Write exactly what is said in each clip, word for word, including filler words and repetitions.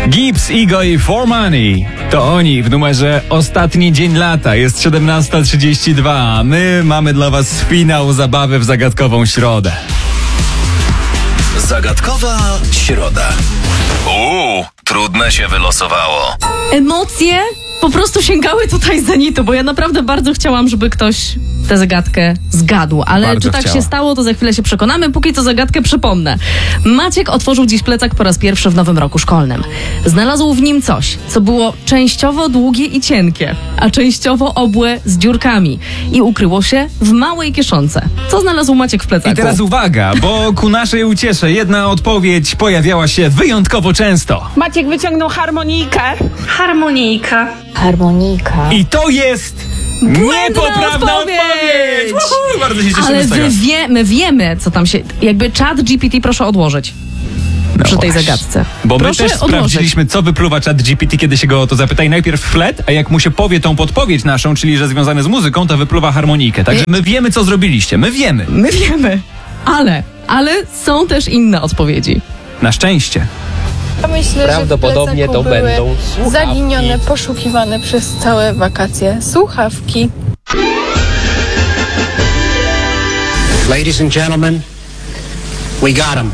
Gibbs, Ego i For Money. To oni w numerze Ostatni Dzień Lata. Jest siedemnasta trzydzieści dwa. My mamy dla was finał zabawy w Zagadkową Środę. Zagadkowa Środa. Uuu, trudne się wylosowało. Emocje po prostu sięgały tutaj zenitu, bo ja naprawdę bardzo chciałam, żeby ktoś tę zagadkę zgadł, ale Bardzo czy tak chciała. się stało, to za chwilę się przekonamy. Póki co zagadkę przypomnę. Maciek otworzył dziś plecak po raz pierwszy w nowym roku szkolnym. Znalazł w nim coś, co było częściowo długie i cienkie, a częściowo obłe z dziurkami i ukryło się w małej kieszonce. Co znalazł Maciek w plecaku? I teraz uwaga, bo ku naszej uciesze jedna odpowiedź pojawiała się wyjątkowo często. Maciek wyciągnął harmonijkę. Harmonijka. Harmonika. I to jest Błędna niepoprawna odpowiedź! odpowiedź! Uhu, bardzo się cieszymy Ale z tego. wy wie, my wiemy, co tam się... Jakby czat G P T proszę odłożyć No przy tej właśnie. zagadce. Bo my Proszę też odłożyć. sprawdziliśmy, co wypluwa czat G P T, kiedy się go o to zapyta. I najpierw flet, a jak mu się powie tą podpowiedź naszą, czyli że związane z muzyką, to wypluwa harmonikę. Także my wiemy, co zrobiliście. My wiemy. My wiemy, ale, ale są też inne odpowiedzi. Na szczęście. Ja myślę, Prawdopodobnie że w to plecaku były będą słuchawki. zaginione, poszukiwane przez całe wakacje słuchawki. Ladies and gentlemen, we got him.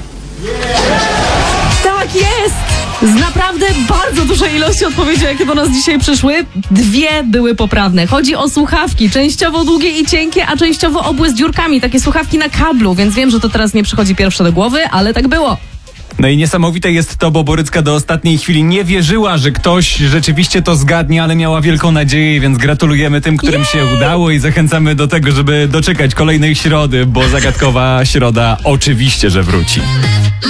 Tak jest! Z naprawdę bardzo dużej ilości odpowiedzi, jakie do nas dzisiaj przyszły, dwie były poprawne. Chodzi o słuchawki, częściowo długie i cienkie, a częściowo obłe z dziurkami. Takie słuchawki na kablu, więc wiem, że to teraz nie przychodzi pierwsze do głowy, ale tak było. No i niesamowite jest to, bo Borycka do ostatniej chwili nie wierzyła, że ktoś rzeczywiście to zgadnie, ale miała wielką nadzieję, więc gratulujemy tym, którym się udało i zachęcamy do tego, żeby doczekać kolejnej środy, bo Zagadkowa Środa oczywiście, że wróci.